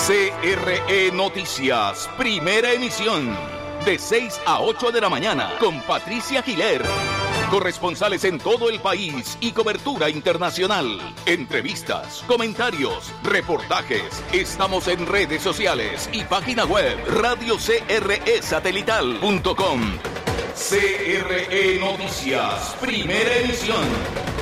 CRE Noticias, primera emisión, de 6 a 8 de la mañana, con Patricia Giler. Corresponsales en todo el país y cobertura internacional. Entrevistas, comentarios, reportajes. Estamos en redes sociales y página web radiocresatelital.com. CRE Noticias, primera emisión.